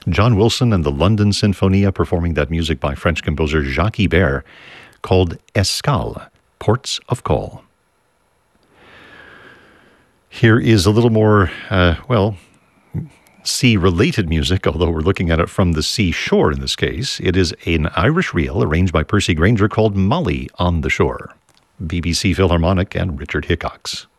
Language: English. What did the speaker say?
John Wilson and the London Sinfonia performing that music by French composer Jacques Ibert called Escale, Ports of Call. Here is a little more, sea-related music, although we're looking at it from the seashore in this case. It is an Irish reel arranged by Percy Grainger called Molly on the Shore. BBC Philharmonic and Richard Hickox.